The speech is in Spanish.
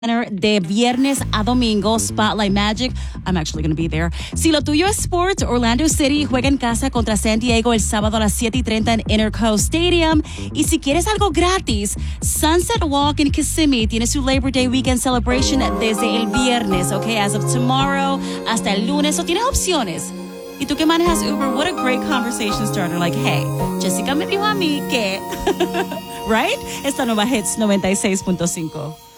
Center de viernes a domingo, Spotlight Magic. I'm actually going to be there. Si lo tuyo es sports, Orlando City juega en casa contra San Diego el sábado a las 7:30 en Intercoast Stadium. Y si quieres algo gratis, Sunset Walk en Kissimmee tiene su Labor Day Weekend Celebration desde el viernes, okay, as of tomorrow hasta el lunes. So tienes opciones. Y tú que manejas Uber, what a great conversation starter. Like, hey, Jessica me dijo a mí que, right? Esta nueva Hits 96.5.